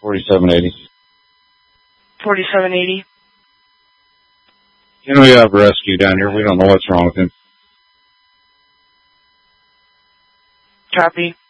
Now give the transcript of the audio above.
4780. 4780. We have rescue down here. We don't know what's wrong with him. Copy.